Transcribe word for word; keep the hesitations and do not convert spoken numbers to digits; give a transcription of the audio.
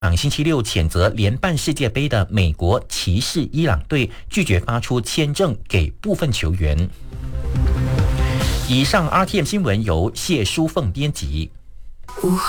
星期六谴责联办世界杯的美国骑士伊朗队拒绝发出签证给部分球员。以上 R T M 新闻由谢淑凤编辑。 午后